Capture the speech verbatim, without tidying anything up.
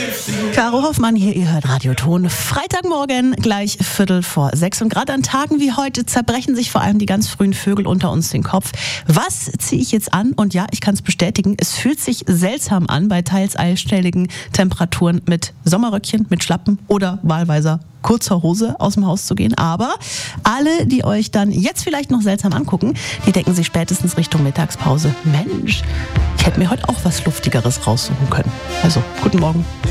Caro Hoffmann hier, ihr hört Radioton. Freitagmorgen, gleich Viertel vor sechs. Und gerade an Tagen wie heute zerbrechen sich vor allem die ganz frühen Vögel unter uns den Kopf. Was ziehe ich jetzt an? Und ja, ich kann es bestätigen, es fühlt sich seltsam an, bei teils einstelligen Temperaturen mit Sommerröckchen, mit Schlappen oder wahlweise kurzer Hose aus dem Haus zu gehen. Aber alle, die euch dann jetzt vielleicht noch seltsam angucken, die denken sich spätestens Richtung Mittagspause, Mensch, ich hätte mir heute auch was Luftigeres raussuchen können. Also, guten Morgen.